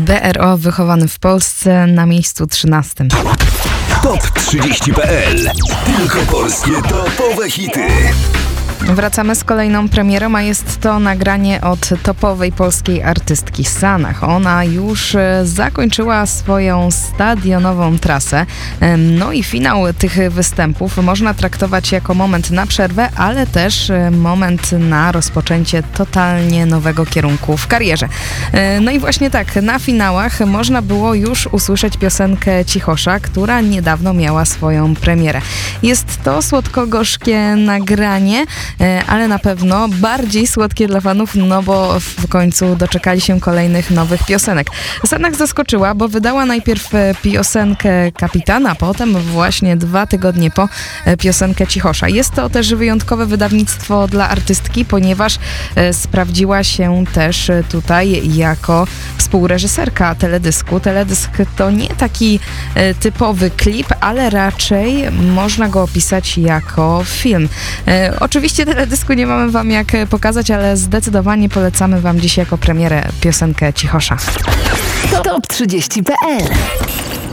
BRO wychowany w Polsce na miejscu 13. Top 30.pl. Tylko polskie topowe hity. Wracamy z kolejną premierą, a jest to nagranie od topowej polskiej artystki Sanach. Ona już zakończyła swoją stadionową trasę. No i finał tych występów można traktować jako moment na przerwę, ale też moment na rozpoczęcie totalnie nowego kierunku w karierze. No i właśnie tak, na finałach można było już usłyszeć piosenkę Cichosza, która niedawno miała swoją premierę. Jest to słodko-gorzkie nagranie, ale na pewno bardziej słodkie dla fanów, no bo w końcu doczekali się kolejnych nowych piosenek. Sanach zaskoczyła, bo wydała najpierw piosenkę Kapitana, potem właśnie 2 tygodnie po piosenkę Cichosza. Jest to też wyjątkowe wydawnictwo dla artystki, ponieważ sprawdziła się też tutaj jako współreżyserka teledysku. Teledysk to nie taki typowy klip, ale raczej można go opisać jako film. Oczywiście teledysku nie mamy wam jak pokazać, ale zdecydowanie polecamy wam dziś jako premierę piosenkę Cichosza. Top 30.pl